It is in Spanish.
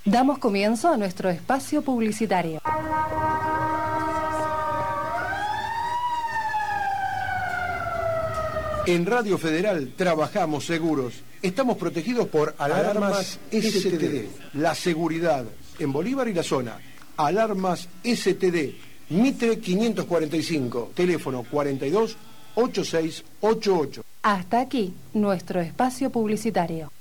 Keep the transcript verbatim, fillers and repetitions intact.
Damos comienzo a nuestro espacio publicitario. En Radio Federal trabajamos seguros. Estamos protegidos por Alarmas S T D. La seguridad en Bolívar y la zona. Alarmas S T D. Mitre quinientos cuarenta y cinco. Teléfono cuarenta y dos, ochenta y seis ochenta y ocho. Hasta aquí nuestro espacio publicitario.